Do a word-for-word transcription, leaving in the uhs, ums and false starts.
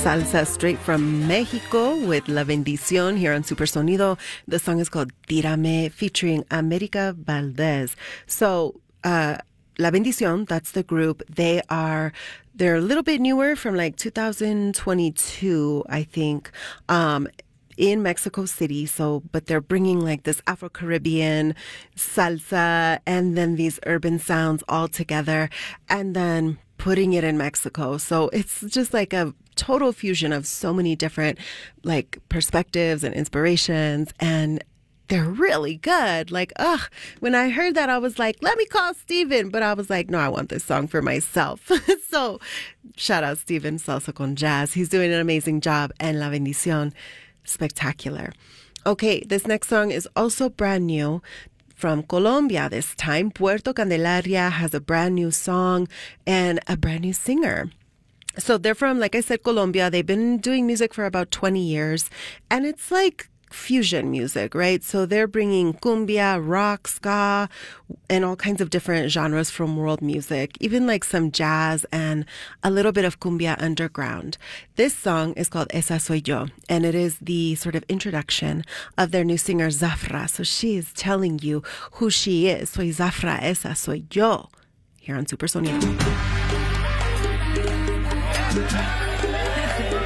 salsa straight from Mexico with La Bendición here on Supersonido. The song is called Tírame, featuring America Valdez. So, uh, La Bendición, that's the group. They are, they're a little bit newer, from like two thousand twenty-two, I think, um, in Mexico City. So, but they're bringing like this Afro-Caribbean salsa and then these urban sounds all together and then putting it in Mexico. So it's just like a total fusion of so many different like perspectives and inspirations, and they're really good. Like, ugh, when I heard that, I was like, let me call Steven. But I was like, no, I want this song for myself. So shout out Steven, Salsa con Jazz. He's doing an amazing job. And La Bendición, spectacular. Okay, this next song is also brand new. From Colombia this time. Puerto Candelaria has a brand new song and a brand new singer. So they're from, like I said, Colombia. They've been doing music for about twenty years. And it's like fusion music, right? So they're bringing cumbia, rock, ska, and all kinds of different genres from world music, even like some jazz and a little bit of cumbia underground. This song is called Esa Soy Yo, and it is the sort of introduction of their new singer, Zafra. So she is telling you who she is. Soy Zafra, esa soy yo, here on Supersonido.